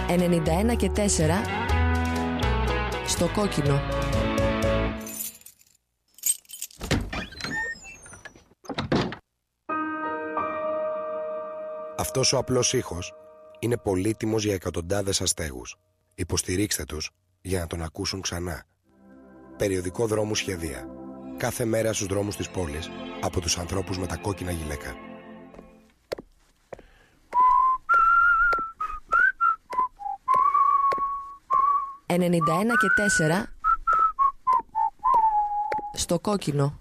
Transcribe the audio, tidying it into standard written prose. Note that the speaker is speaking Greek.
91 και 4 στο κόκκινο. Αυτός ο απλός ήχος είναι πολύτιμος για εκατοντάδες αστέγους. Υποστηρίξτε τους για να τον ακούσουν ξανά. Περιοδικό δρόμου σχεδία. Κάθε μέρα στους δρόμους της πόλης από τους ανθρώπους με τα κόκκινα γυλαίκα. «91 και 4 στο κόκκινο».